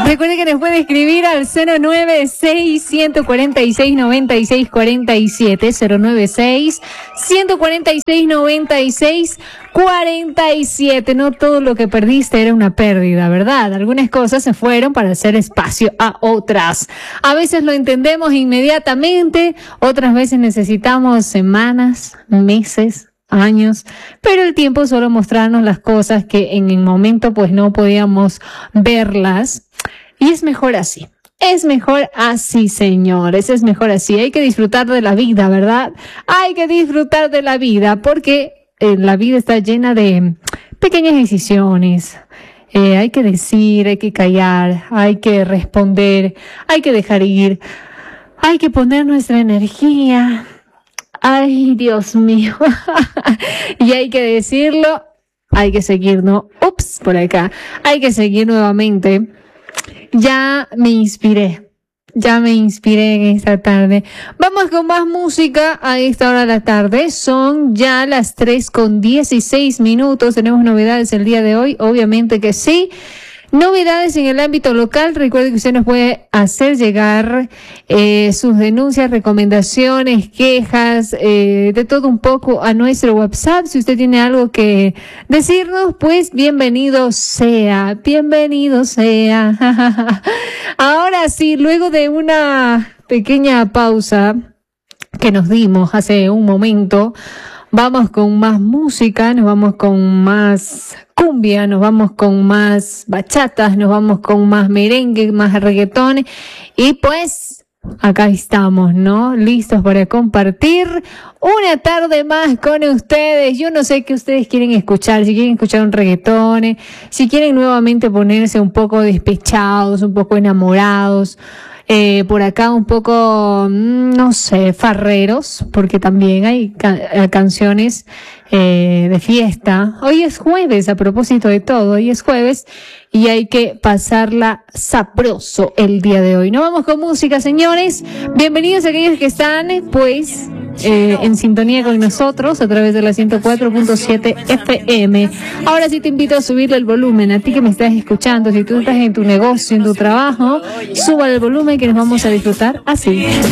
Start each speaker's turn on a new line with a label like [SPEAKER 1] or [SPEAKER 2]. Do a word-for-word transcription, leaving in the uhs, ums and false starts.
[SPEAKER 1] Recuerde que nos puede escribir al cero nueve seis, uno cuatro seis, nueve seis cuatro siete, cero nueve seis, uno cuatro seis, nueve seis cuatro siete. No todo lo que perdiste era una pérdida, ¿verdad? Algunas cosas se fueron para hacer espacio a otras. A veces lo entendemos inmediatamente, otras veces necesitamos semanas, meses, años, pero el tiempo solo mostrarnos las cosas que en el momento pues no podíamos verlas, y es mejor así. Es mejor así, señores, es mejor así. Hay que disfrutar de la vida, ¿verdad? Hay que disfrutar de la vida porque eh, la vida está llena de pequeñas decisiones. Eh, hay que decir, hay que callar, hay que responder, hay que dejar ir, hay que poner nuestra energía. Ay, Dios mío. Y hay que decirlo, hay que seguir, ¿no? Ups, por acá. Hay que seguir nuevamente. Ya me inspiré. Ya me inspiré en esta tarde. Vamos con más música a esta hora de la tarde. Son ya las tres con dieciséis minutos. Tenemos novedades el día de hoy. Obviamente que sí. Novedades en el ámbito local. Recuerde que usted nos puede hacer llegar eh, sus denuncias, recomendaciones, quejas, eh, de todo un poco a nuestro WhatsApp. Si usted tiene algo que decirnos, pues bienvenido sea, bienvenido sea. Ahora sí, luego de una pequeña pausa que nos dimos hace un momento, vamos con más música, nos vamos con más cumbia, nos vamos con más bachatas, nos vamos con más merengue, más reggaetón, y pues acá estamos, ¿no? Listos para compartir una tarde más con ustedes. Yo no sé qué ustedes quieren escuchar, si quieren escuchar un reggaetón, si quieren nuevamente ponerse un poco despechados, un poco enamorados, Eh, por acá un poco, no sé, farreros, porque también hay ca- canciones eh, de fiesta. Hoy es jueves, a propósito de todo, hoy es jueves y hay que pasarla sabroso el día de hoy. Nos vamos con música, señores. Bienvenidos a aquellos que están, pues, eh, en sintonía con nosotros a través de la ciento cuatro punto siete F M. Ahora sí te invito a subirle el volumen, a ti que me estás escuchando. Si tú estás en tu negocio, en tu trabajo, suba el volumen que nos vamos a disfrutar así.